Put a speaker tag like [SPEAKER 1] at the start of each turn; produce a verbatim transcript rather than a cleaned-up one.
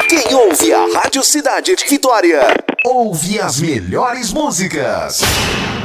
[SPEAKER 1] Quem ouve a Rádio Cidade de Vitória, ouve as melhores músicas.